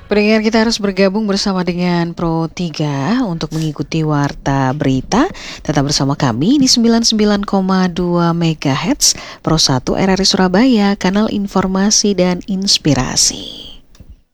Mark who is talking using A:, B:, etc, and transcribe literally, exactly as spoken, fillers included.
A: Pendengar, kita harus bergabung bersama dengan Pro tiga untuk mengikuti Warta Berita. Tetap bersama kami di sembilan puluh sembilan koma dua megahertz Pro satu R R I Surabaya, kanal informasi dan inspirasi.